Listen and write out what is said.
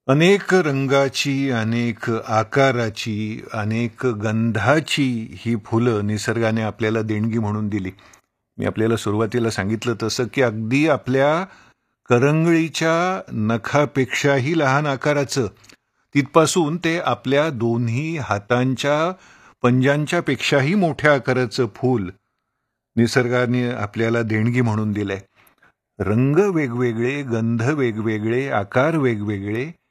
अनेक रंगाची, अनेक आकाराची, अनेक गंधाची ही फुलं निसर्गाने आपल्याला देणगी म्हणून दिली. मी आपल्याला सुरुवातीला सांगितलं तसं की अगदी आपल्या करंगळीच्या नखापेक्षाही लहान आकाराचं, तिथपासून ते आपल्या दोन्ही हातांच्या पंजांच्या पेक्षाही मोठ्या आकाराचं फूल निसर्गाने आपल्याला देणगी म्हणून दिलंय. रंग वेगवेगळे, गंध वेगवेगळे, आकार वेगवेगळे,